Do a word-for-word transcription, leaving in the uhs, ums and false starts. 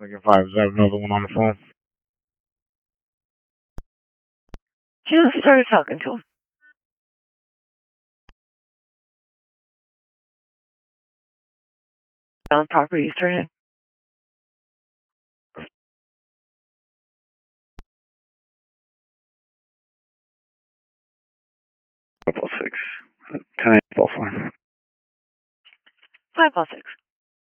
Second five, is that another one on the phone? She just started talking to him. On properties turn in. Couple six. Ten eight four four. Five plus six.